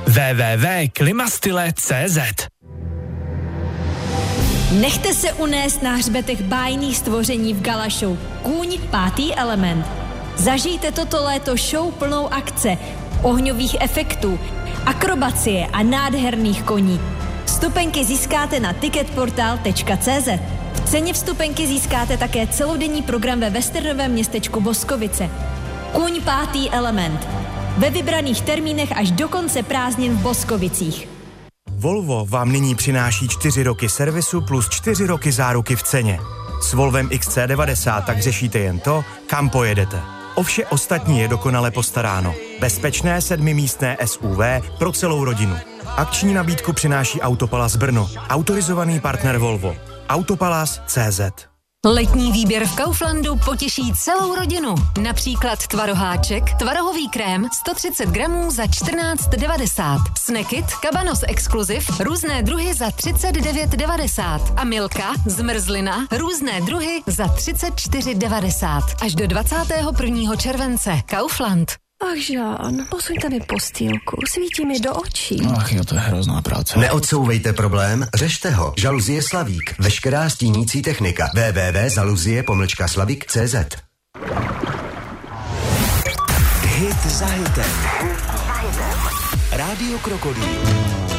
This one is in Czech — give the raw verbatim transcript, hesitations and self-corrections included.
w w w tečka klimastyle tečka c z. Nechte se unést na hřbetech bájných stvoření v gala show Kůň pátý element. Zažijte toto léto show plnou akce, ohňových efektů, akrobacie a nádherných koní. Vstupenky získáte na ticketportal tečka c z. V ceně vstupenky získáte také celodenní program ve westernovém městečku Boskovice. Kůň pátý element. Ve vybraných termínech až do konce prázdnin v Boskovicích. Volvo vám nyní přináší čtyři roky servisu plus čtyři roky záruky v ceně. S Volvem X C devadesát tak řešíte jen to, kam pojedete. O vše ostatní je dokonale postaráno. Bezpečné sedmimístné S U V pro celou rodinu. Akční nabídku přináší Autopalas Brno. Autorizovaný partner Volvo. Autopalas tečka cé zet. Letní výběr v Kauflandu potěší celou rodinu. Například tvaroháček, tvarohový krém sto třicet gramů za čtrnáct devadesát. Snackit, Cabanos Exclusive, různé druhy za třicet devět devadesát. A Milka, zmrzlina, různé druhy za třicet čtyři devadesát. Až do dvacátého prvního července. Kaufland. Ach, Žán, posuňte mi postýlku, svítí mi do očí. Ach jo, to je hrozná práce. Neodsouvejte problém, řešte ho. Žaluzie Slavík. Veškerá stínící technika. w w w tečka žaluzie pomlčka slavík tečka cé zet. Hit za hitem. Rádio Krokodýl.